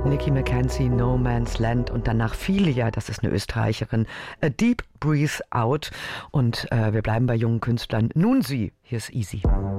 Nikki McKenzie, No Man's Land und danach Filia, das ist eine Österreicherin, A Deep Breathe Out und wir bleiben bei jungen Künstlern. Nun sie, hier ist Easy.